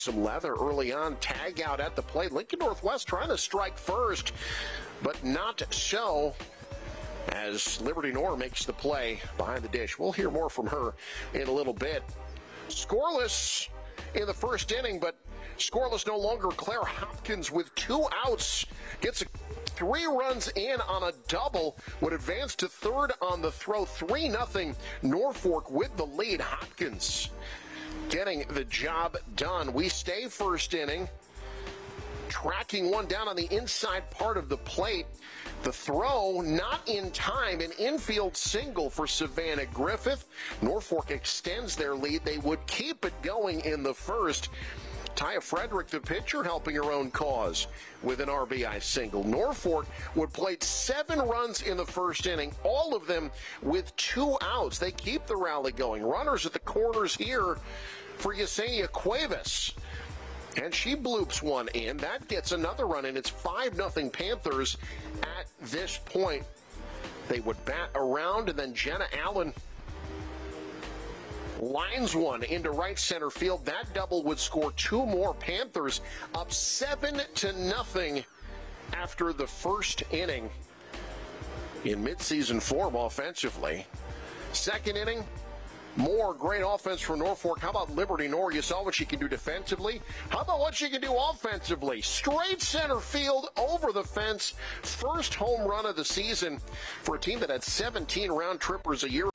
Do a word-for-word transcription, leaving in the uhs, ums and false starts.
Some leather early on, tag out at the plate. Lincoln Northwest trying to strike first, but not so, as Liberty Nor makes the play behind the dish. We'll hear more from her in a little bit. Scoreless in the first inning, but scoreless no longer. Claire Hopkins with two outs gets a three runs in on a double, would advance to third on the throw. three nothing Norfolk with the lead. Hopkins getting the job done. We stay first inning, tracking one down on the inside part of the plate. The throw not in time, an infield single for Savannah Griffith. Norfolk extends their lead. They would keep it going in the first. Taya Frederick, the pitcher, helping her own cause with an R B I single. Norfolk would play seven runs in the first inning, all of them with two outs. They keep the rally going. Runners at the corners here for Yesenia Cuevas, and she bloops one in. That gets another run in. It's five nothing Panthers at this point. They would bat around, and then Jenna Allen lines one into right center field. That double would score two more. Panthers up seven to nothing after the first inning in midseason form offensively. Second inning, more great offense from Norfolk. How about Liberty Nor? You saw what she can do defensively. How about what she can do offensively? Straight center field over the fence. First home run of the season for a team that had seventeen round trippers a year